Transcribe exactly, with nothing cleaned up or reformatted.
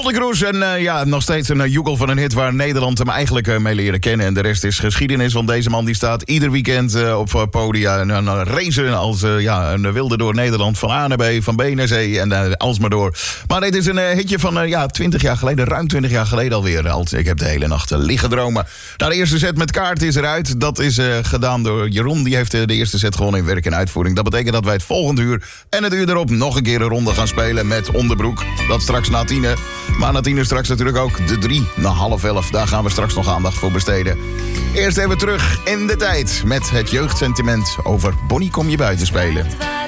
Wolter Kroes en uh, ja, nog steeds een uh, joekel van een hit waar Nederland hem eigenlijk uh, mee leren kennen. En de rest is geschiedenis, want deze man die staat ieder weekend uh, op uh, podia en uh, racen als uh, ja, een wilde door Nederland. Van A naar B, van B naar C en uh, alsmaar door. Maar dit is een uh, hitje van uh, ja, twintig jaar geleden, ruim twintig jaar geleden alweer. Als, ik heb de hele nacht uh, liggen dromen. Nou, de eerste set met kaart is eruit. Dat is uh, gedaan door Jeroen. Die heeft uh, de eerste set gewonnen in werk en uitvoering. Dat betekent dat wij het volgende uur en het uur erop nog een keer een ronde gaan spelen met Onderbroek. Dat straks na tienen. Maar na tien uur straks natuurlijk ook de drie na half elf. Daar gaan we straks nog aandacht voor besteden. Eerst even terug in de tijd met het jeugdsentiment over Bonnie kom je buiten spelen.